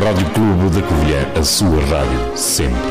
Rádio Clube da Covilhã, a sua rádio, sempre.